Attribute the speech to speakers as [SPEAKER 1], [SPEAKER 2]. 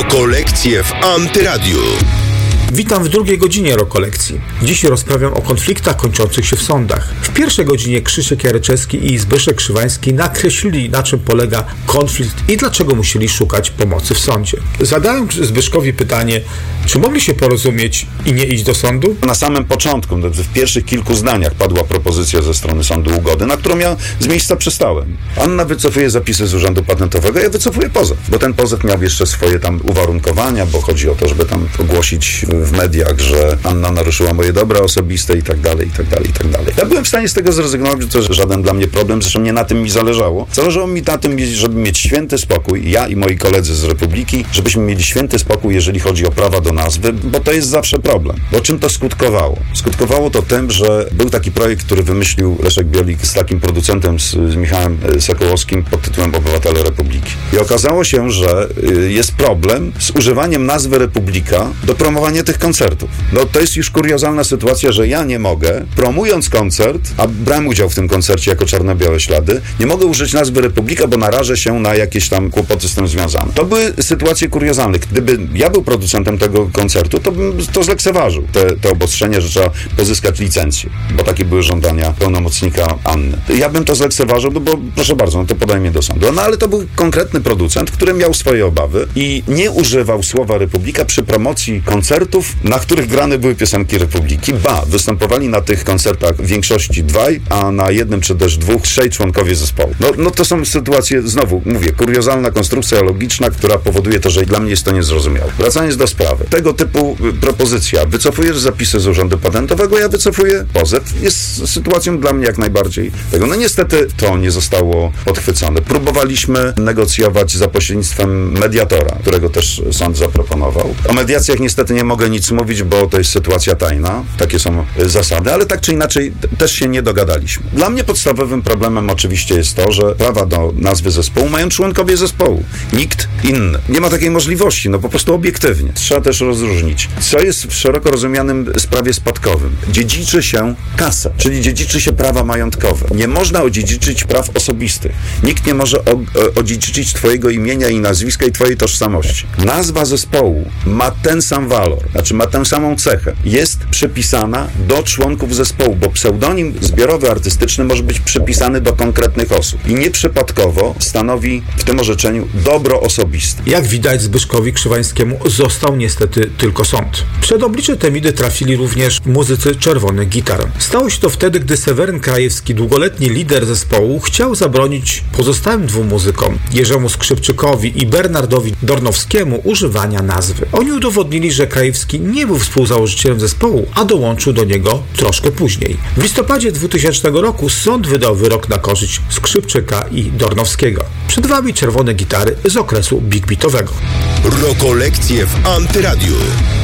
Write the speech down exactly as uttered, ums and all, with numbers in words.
[SPEAKER 1] Rokolekcje w Antyradiu.
[SPEAKER 2] Witam w drugiej godzinie Rokolekcji. Dziś rozprawiam o konfliktach kończących się w sądach. W pierwszej godzinie Krzysiek Jaryczewski i Zbyszek Krzywański nakreślili, na czym polega konflikt i dlaczego musieli szukać pomocy w sądzie. Zadałem Zbyszkowi pytanie, czy mogli się porozumieć i nie iść do sądu?
[SPEAKER 3] Na samym początku, w pierwszych kilku zdaniach padła propozycja ze strony sądu ugody, na którą ja z miejsca przystałem. Anna wycofuje zapisy z Urzędu Patentowego, ja wycofuję pozew, bo ten pozew miał jeszcze swoje tam uwarunkowania, bo chodzi o to, żeby tam ogłosić w mediach, że Anna naruszyła moje dobra osobiste i tak dalej, i tak dalej, i tak dalej. Ja byłem w stanie z tego zrezygnować, to jest żaden dla mnie problem, zresztą nie na tym mi zależało. Zależało mi na tym, żeby mieć święty spokój, ja i moi koledzy z Republiki, żebyśmy mieli święty spokój, jeżeli chodzi o prawa do nazwy, bo to jest zawsze problem. Bo czym to skutkowało? Skutkowało to tym, że był taki projekt, który wymyślił Leszek Biolik z takim producentem, z, z Michałem Sokołowskim pod tytułem Obywatele Republiki. I okazało się, że y, jest problem z używaniem nazwy Republika do promowania tych koncertów. No to jest już kuriozalna sytuacja, że ja nie mogę, promując koncert, a brałem udział w tym koncercie jako Czarno-Białe Ślady, nie mogę użyć nazwy Republika, bo narażę się na jakieś tam kłopoty z tym związane. To były sytuacje kuriozalne. Gdyby ja był producentem tego koncertu, to bym to zlekceważył. Te, te obostrzenia, że trzeba pozyskać licencję, bo takie były żądania pełnomocnika Anny. Ja bym to zlekceważył, bo, bo proszę bardzo, no to podaj mnie do sądu. No ale to był konkretny producent, który miał swoje obawy i nie używał słowa Republika przy promocji koncertów, na których grane były piosenki Republiki. Ba, występowali na tych koncertach w większości dwaj, a na jednym czy też dwóch trzej członkowie zespołu. No, no to są sytuacje, znowu mówię, kuriozalna konstrukcja logiczna, która powoduje to, że dla mnie jest to niezrozumiałe. Wracając do sprawy. Tego typu propozycja, wycofujesz zapisy z Urzędu Patentowego, ja wycofuję pozew, jest sytuacją dla mnie jak najbardziej tego. No niestety to nie zostało podchwycone. Próbowaliśmy negocjować za pośrednictwem mediatora, którego też sąd zaproponował. O mediacjach niestety nie mogę nic mówić, bo to jest sytuacja tajna. Takie są zasady, ale tak czy inaczej też się nie dogadaliśmy. Dla mnie podstawowym problemem oczywiście jest to, że prawa do nazwy zespołu mają członkowie zespołu. Nikt inny. Nie ma takiej możliwości, no po prostu obiektywnie. Trzeba też rozróżnić, co jest w szeroko rozumianym sprawie spadkowym. Dziedziczy się kasę, czyli dziedziczy się prawa majątkowe. Nie można odziedziczyć praw osobistych. Nikt nie może o, o, odziedziczyć twojego imienia i nazwiska i twojej tożsamości. Nazwa zespołu ma ten sam walor, znaczy ma tę samą cechę. Jest przypisana do członków zespołu, bo pseudonim zbiorowy artystyczny może być przypisany do konkretnych osób. I nieprzypadkowo stanowi w tym orzeczeniu dobro osobiste.
[SPEAKER 2] Jak widać, Zbyszkowi Krzywańskiemu został niestety tylko sąd. Przed oblicze Temidy trafili również muzycy Czerwonych Gitar. Stało się to wtedy, gdy Seweryn Krajewski, długoletni lider zespołu, chciał zabronić pozostałym dwóm muzykom, Jerzemu Skrzypczykowi i Bernardowi Dornowskiemu, używania nazwy. Oni udowodnili, że Krajewski nie był współzałożycielem zespołu, a dołączył do niego troszkę później. W listopadzie dwutysięcznego roku sąd wydał wyrok na korzyść Skrzypczyka i Dornowskiego. Przed wami Czerwone Gitary z okresu big beatowego.
[SPEAKER 1] Rokolekcje w Antyradiu.